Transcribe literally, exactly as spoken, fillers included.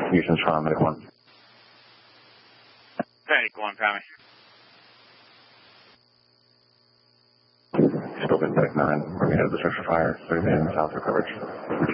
Houston's from Medic one. Medic one, Tommy. Spoken Medic nine. We're going to have the search for fire. thirty minutes south for coverage.